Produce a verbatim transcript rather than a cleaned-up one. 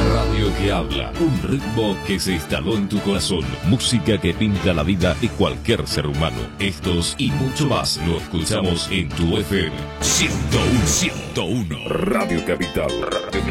radio que habla, un ritmo que se instaló en tu corazón, música que pinta la vida de cualquier ser humano. Estos y mucho más lo escuchamos en tu F M ciento uno, ciento uno, Radio Capital. Radio